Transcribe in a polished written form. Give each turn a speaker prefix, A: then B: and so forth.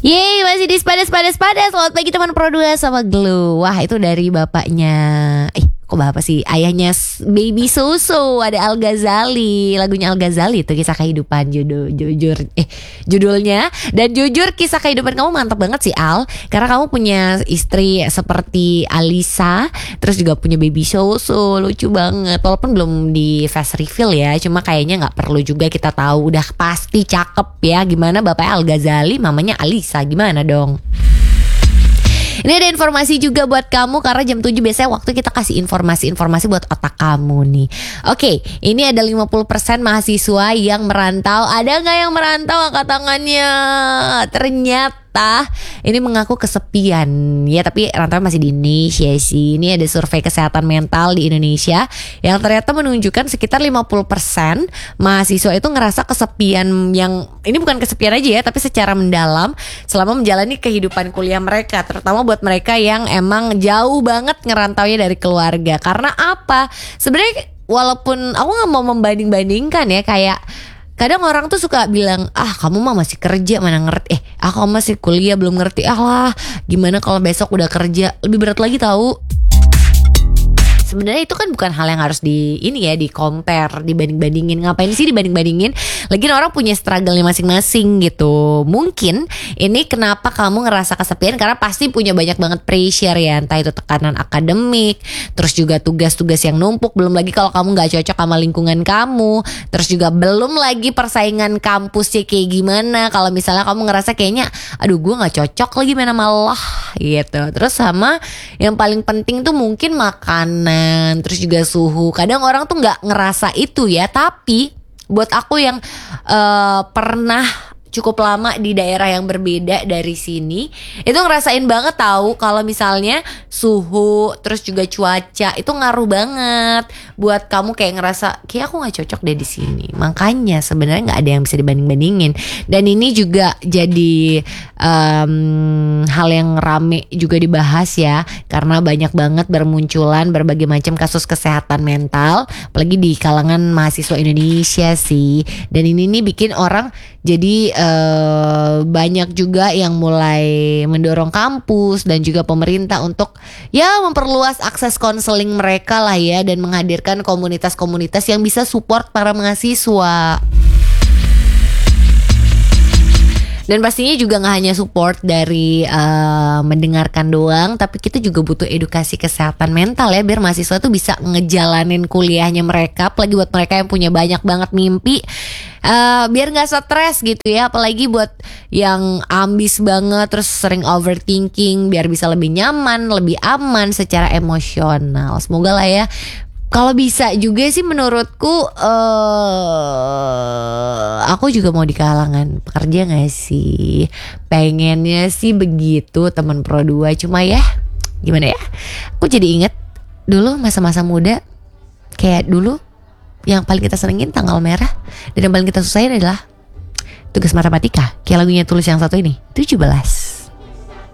A: Yeay, masih di padas. Selamat pagi teman Pro 2 sama Glue. Wah, itu dari bapaknya. Kok bapak sih? Ayahnya Baby Susu, ada Al Ghazali. Lagunya Al Ghazali itu kisah kehidupan judulnya. Dan jujur kisah kehidupan kamu mantap banget sih Al. Karena kamu punya istri seperti Alisa, terus juga punya Baby Susu. Lucu banget. Walaupun belum di face reveal ya, cuma kayaknya gak perlu juga kita tahu. Udah pasti cakep ya. Gimana bapaknya Al Ghazali, mamanya Alisa. Gimana dong? Ini ada informasi juga buat kamu karena jam 7 biasanya waktu kita kasih informasi buat otak kamu nih. Oke, ini ada 50% mahasiswa yang merantau. Ada gak yang merantau? Angkat tangannya. Ternyata ini mengaku kesepian. Ya tapi rantau masih di Indonesia sih. Ini ada survei kesehatan mental di Indonesia yang ternyata menunjukkan sekitar 50% mahasiswa itu ngerasa kesepian. Yang ini bukan kesepian aja ya, tapi secara mendalam selama menjalani kehidupan kuliah mereka, terutama buat mereka yang emang jauh banget ngerantaunya dari keluarga. Karena apa? Sebenarnya walaupun aku gak mau membanding-bandingkan ya, kayak kadang orang tuh suka bilang, kamu mah masih kerja mana ngerti, aku masih kuliah belum ngerti, lah gimana kalau besok udah kerja, lebih berat lagi tahu. Sebenarnya itu kan bukan hal yang harus di compare, dibanding-bandingin. Ngapain sih dibanding-bandingin? Lagian orang punya struggle-nya masing-masing gitu. Mungkin ini kenapa kamu ngerasa kesepian karena pasti punya banyak banget pressure ya, entah itu tekanan akademik, terus juga tugas-tugas yang numpuk, belum lagi kalau kamu nggak cocok sama lingkungan kamu, terus juga belum lagi persaingan kampusnya kayak gimana. Kalau misalnya kamu ngerasa kayaknya, aduh gue nggak cocok lagi main sama Allah gitu. Terus sama yang paling penting tuh mungkin makanan, terus juga suhu. Kadang orang tuh nggak ngerasa itu ya, tapi buat aku yang pernah cukup lama di daerah yang berbeda dari sini, itu ngerasain banget tahu kalau misalnya suhu terus juga cuaca itu ngaruh banget buat kamu kayak ngerasa kayak aku nggak cocok deh di sini. Makanya sebenarnya nggak ada yang bisa dibanding-bandingin. Dan ini juga jadi hal yang rame juga dibahas ya, karena banyak banget bermunculan berbagai macam kasus kesehatan mental, apalagi di kalangan mahasiswa Indonesia sih. Dan ini nih bikin orang jadi banyak juga yang mulai mendorong kampus dan juga pemerintah untuk ya memperluas akses konseling mereka lah ya, dan menghadirkan komunitas-komunitas yang bisa support para mahasiswa. Dan pastinya juga gak hanya support dari mendengarkan doang, tapi kita juga butuh edukasi kesehatan mental ya, biar mahasiswa tuh bisa ngejalanin kuliahnya mereka. Apalagi buat mereka yang punya banyak banget mimpi, biar gak stres gitu ya. Apalagi buat yang ambis banget, terus sering overthinking, biar bisa lebih nyaman, lebih aman secara emosional. Semoga lah ya. Kalau bisa juga sih menurutku, aku juga mau di kalangan pekerja gak sih? Pengennya sih begitu teman Pro 2. Cuma ya gimana ya, aku jadi inget dulu masa-masa muda. Kayak dulu yang paling kita senengin tanggal merah, dan yang paling kita susahin adalah tugas matematika. Kayak lagunya Tulus yang satu ini, 17.